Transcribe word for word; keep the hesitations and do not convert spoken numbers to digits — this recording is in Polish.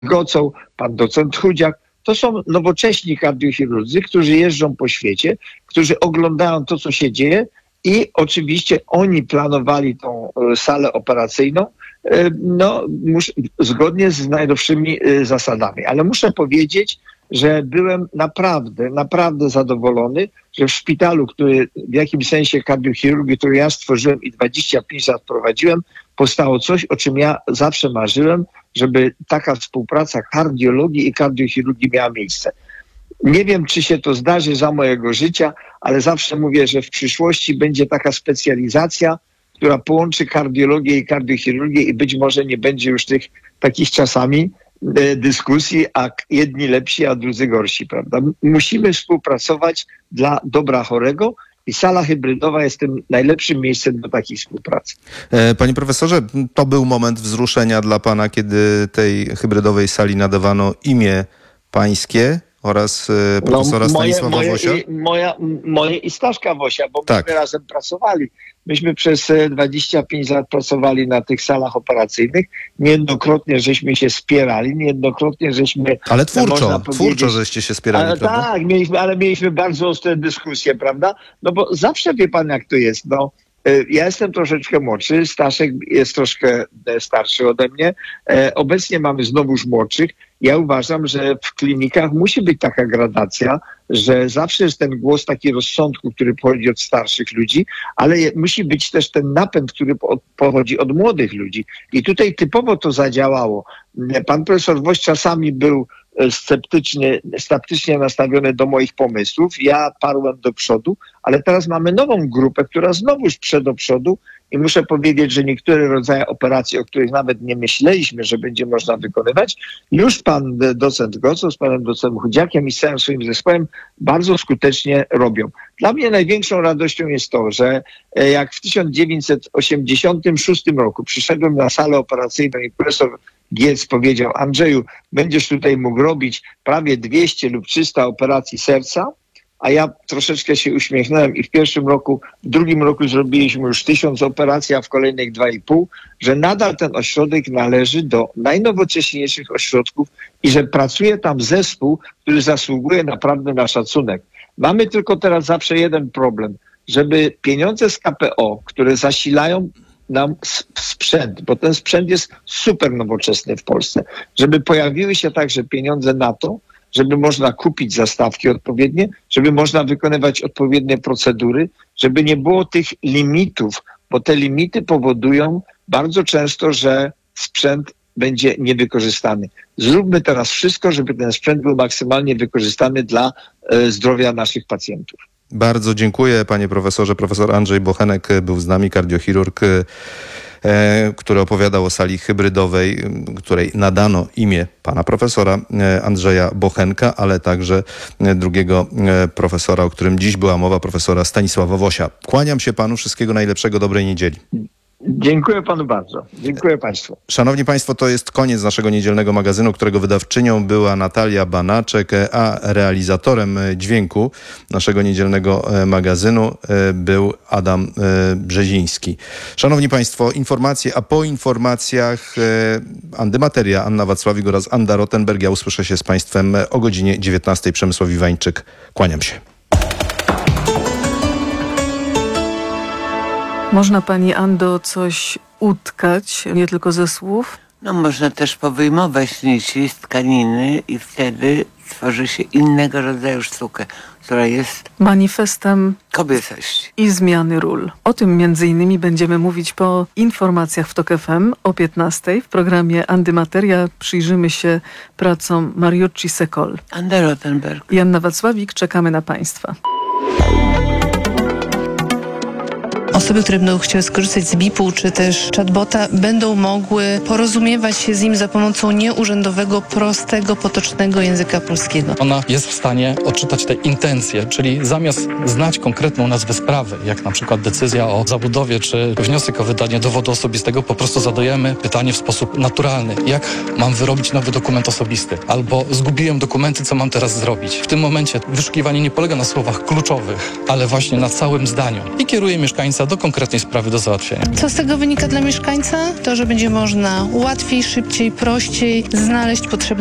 Gocoł, pan docent Chudziak. To są nowocześni kardiochirurdzy, którzy jeżdżą po świecie, którzy oglądają to, co się dzieje i oczywiście oni planowali tą salę operacyjną no, mus, zgodnie z najnowszymi zasadami. Ale muszę powiedzieć, że byłem naprawdę, naprawdę zadowolony, że w szpitalu, który w jakimś sensie kardiochirurgii, który ja stworzyłem i dwadzieścia pięć lat prowadziłem, powstało coś, o czym ja zawsze marzyłem, żeby taka współpraca kardiologii i kardiochirurgii miała miejsce. Nie wiem, czy się to zdarzy za mojego życia, ale zawsze mówię, że w przyszłości będzie taka specjalizacja, która połączy kardiologię i kardiochirurgię i być może nie będzie już tych takich czasami dyskusji, a jedni lepsi, a drudzy gorsi, prawda? Musimy współpracować dla dobra chorego i sala hybrydowa jest tym najlepszym miejscem do takiej współpracy. Panie profesorze, to był moment wzruszenia dla pana, kiedy tej hybrydowej sali nadawano imię pańskie oraz profesora no, moje, Stanisława moje, Wosia? I, moja, moje i Staszka Wosia, bo tak. myśmy razem pracowali. Myśmy przez dwadzieścia pięć lat pracowali na tych salach operacyjnych. Niejednokrotnie żeśmy się spierali, niejednokrotnie żeśmy... Ale twórczo, twórczo żeście się spierali, ale, prawda? Tak, mieliśmy, ale mieliśmy bardzo ostre dyskusje, prawda? No bo zawsze wie pan, jak to jest, no. Ja jestem troszeczkę młodszy, Staszek jest troszkę starszy ode mnie. Obecnie mamy znowuż młodszych. Ja uważam, że w klinikach musi być taka gradacja, że zawsze jest ten głos taki rozsądku, który pochodzi od starszych ludzi, ale musi być też ten napęd, który pochodzi od młodych ludzi. I tutaj typowo to zadziałało. Pan profesor Woś czasami był sceptycznie, sceptycznie nastawiony do moich pomysłów. Ja parłem do przodu, ale teraz mamy nową grupę, która znowuż przed do przodu i muszę powiedzieć, że niektóre rodzaje operacji, o których nawet nie myśleliśmy, że będzie można wykonywać, już pan docent Gocoł z panem docentem Chudziakiem i z całym swoim zespołem bardzo skutecznie robią. Dla mnie największą radością jest to, że jak w tysiąc dziewięćset osiemdziesiątym szóstym roku przyszedłem na salę operacyjną i profesor Giec powiedział: Andrzeju, będziesz tutaj mógł robić prawie dwieście lub trzysta operacji serca, a ja troszeczkę się uśmiechnąłem i w pierwszym roku, w drugim roku zrobiliśmy już tysiąc operacji, a w kolejnych dwa i pół, że nadal ten ośrodek należy do najnowocześniejszych ośrodków i że pracuje tam zespół, który zasługuje naprawdę na szacunek. Mamy tylko teraz zawsze jeden problem, żeby pieniądze z K P O, które zasilają nam sprzęt, bo ten sprzęt jest super nowoczesny w Polsce, żeby pojawiły się także pieniądze na to, żeby można kupić zastawki odpowiednie, żeby można wykonywać odpowiednie procedury, żeby nie było tych limitów, bo te limity powodują bardzo często, że sprzęt będzie niewykorzystany. Zróbmy teraz wszystko, żeby ten sprzęt był maksymalnie wykorzystany dla e, zdrowia naszych pacjentów. Bardzo dziękuję, panie profesorze. Profesor Andrzej Bochenek był z nami, kardiochirurg, który opowiadał o sali hybrydowej, której nadano imię pana profesora Andrzeja Bochenka, ale także drugiego profesora, o którym dziś była mowa, profesora Stanisława Wosia. Kłaniam się panu, wszystkiego najlepszego, dobrej niedzieli. Dziękuję panu bardzo. Dziękuję państwu. Szanowni państwo, to jest koniec naszego niedzielnego magazynu, którego wydawczynią była Natalia Banaczek, a realizatorem dźwięku naszego niedzielnego magazynu był Adam Brzeziński. Szanowni państwo, informacje, a po informacjach Andymateria, Anna Wacławik oraz Anda Rottenberg. Ja usłyszę się z państwem o godzinie dziewiętnastej. Przemysław Iwańczyk. Kłaniam się. Można pani, Ando, coś utkać, nie tylko ze słów? No można też powyjmować nici z tkaniny i wtedy tworzy się innego rodzaju sztukę, która jest manifestem kobiecości i zmiany ról. O tym między innymi będziemy mówić po informacjach w TOK F M o piętnastej. W programie Andymateria przyjrzymy się pracom Mariucci Secol. Anda Rottenberg i Anna Wacławik. Czekamy na państwa. Osoby, które będą chciały skorzystać z B I P-u czy też chatbota, będą mogły porozumiewać się z nim za pomocą nieurzędowego, prostego, potocznego języka polskiego. Ona jest w stanie odczytać te intencje, czyli zamiast znać konkretną nazwę sprawy, jak na przykład decyzja o zabudowie czy wniosek o wydanie dowodu osobistego, po prostu zadajemy pytanie w sposób naturalny. Jak mam wyrobić nowy dokument osobisty? Albo zgubiłem dokumenty, co mam teraz zrobić? W tym momencie wyszukiwanie nie polega na słowach kluczowych, ale właśnie na całym zdaniu. I kieruje mieszkańca mieszkańca do konkretnej sprawy do załatwienia. Co z tego wynika dla mieszkańca? To, że będzie można łatwiej, szybciej, prościej znaleźć potrzebne